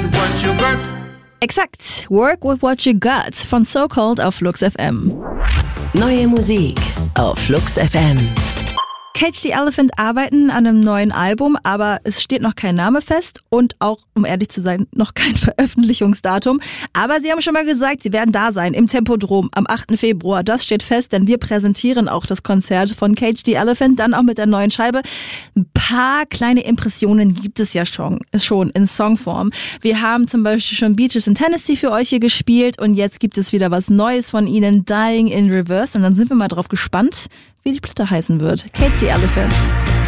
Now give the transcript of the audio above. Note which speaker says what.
Speaker 1: with what you got.
Speaker 2: Exakt, Work with What You Got von So Cold auf Flux FM.
Speaker 3: Neue Musik auf Flux FM.
Speaker 2: Cage the Elephant arbeiten an einem neuen Album, aber es steht noch kein Name fest und auch, um ehrlich zu sein, noch kein Veröffentlichungsdatum. Aber sie haben schon mal gesagt, sie werden da sein im Tempodrom am 8. Februar. Das steht fest, denn wir präsentieren auch das Konzert von Cage the Elephant, dann auch mit der neuen Scheibe. Ein paar kleine Impressionen gibt es ja schon in Songform. Wir haben zum Beispiel schon Beaches in Tennessee für euch hier gespielt und jetzt gibt es wieder was Neues von ihnen, Dying in Reverse. Und dann sind wir mal drauf gespannt, wie die Platte heißen wird. Cage the Elephant.